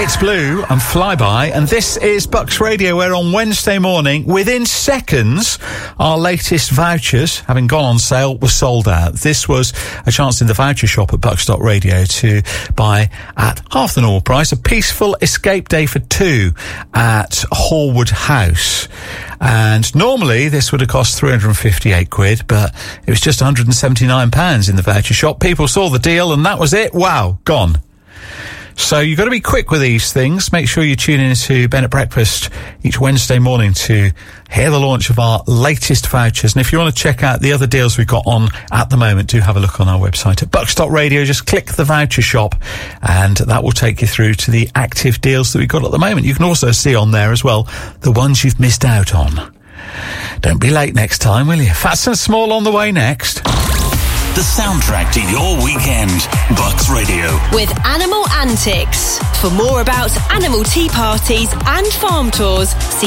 It's Blue and Flyby, and this is Bucks Radio, where on Wednesday morning, within seconds, our latest vouchers, having gone on sale, were sold out. This was a chance in the voucher shop at Bucks.radio to buy at half the normal price a peaceful escape day for two at Hallwood House. And normally this would have cost 358 quid, but it was just £179 in the voucher shop. People saw the deal and that was it. Wow, gone. So you've got to be quick with these things. Make sure you tune in to Ben at Breakfast each Wednesday morning to hear the launch of our latest vouchers. And if you want to check out the other deals we've got on at the moment, do have a look on our website at Bucks.radio. Just click the voucher shop and that will take you through to the active deals that we've got at the moment. You can also see on there as well the ones you've missed out on. Don't be late next time, will you? Fats and Small on the way next. The soundtrack to your weekend. Bucks Radio. With Animal Antics. For more about animal tea parties and farm tours, see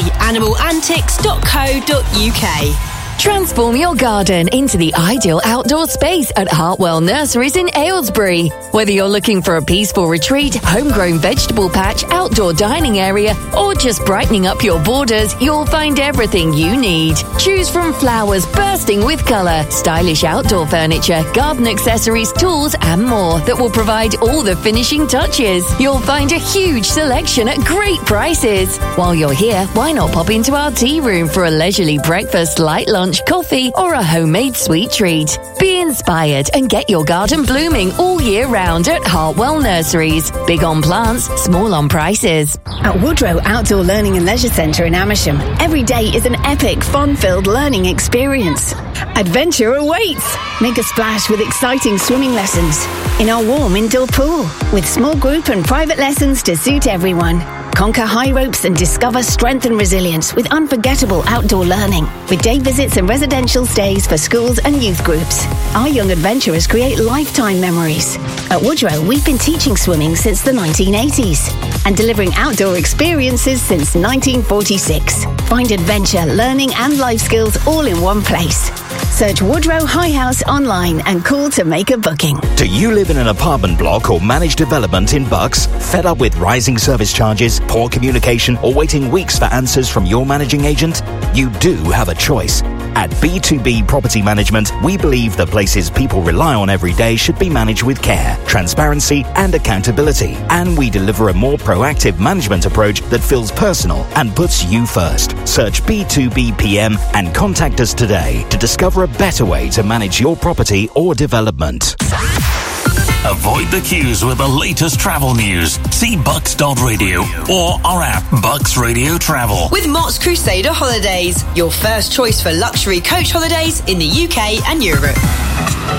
animalantics.co.uk. Transform your garden into the ideal outdoor space at Hartwell Nurseries in Aylesbury. Whether you're looking for a peaceful retreat, homegrown vegetable patch, outdoor dining area, or just brightening up your borders, you'll find everything you need. Choose from flowers bursting with colour, stylish outdoor furniture, garden accessories, tools, and more that will provide all the finishing touches. You'll find a huge selection at great prices. While you're here, why not pop into our tea room for a leisurely breakfast, light lunch, coffee, or a homemade sweet treat. Be inspired and get your garden blooming all year round at Hartwell Nurseries. Big on plants, small on prices. At Woodrow Outdoor Learning and Leisure Centre in Amersham, every day is an epic, fun-filled learning experience. Adventure awaits! Make a splash with exciting swimming lessons in our warm indoor pool, with small group and private lessons to suit everyone. Conquer high ropes and discover strength and resilience with unforgettable outdoor learning, with day visits and residential stays for schools and youth groups. Our young adventurers create lifetime memories. At Woodrow, we've been teaching swimming since the 1980s and delivering outdoor experiences since 1946. Find adventure, learning and life skills all in one place. Search Woodrow High House online and call to make a booking. Do you live in an apartment block or managed development in Bucks? Fed up with rising service charges, poor communication, or waiting weeks for answers from your managing agent? You do have a choice. At B2B Property Management, we believe the places people rely on every day should be managed with care, transparency, and accountability. And we deliver a more proactive management approach that feels personal and puts you first. Search B2B PM and contact us today to discover a better way to manage your property or development. Avoid the queues with the latest travel news. See Bucks.radio or our app Bucks Radio Travel. With Mott's Crusader Holidays, your first choice for luxury coach holidays in the UK and Europe.